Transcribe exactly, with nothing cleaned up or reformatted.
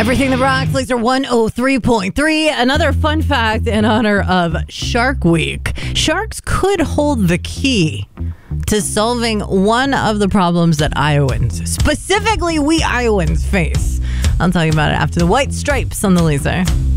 Everything that rocks, Laser one oh three point three. Another fun fact in honor of Shark Week. Sharks could hold the key to solving one of the problems that Iowans, specifically we Iowans, face. I'll tell you about it after the white stripes on the Laser.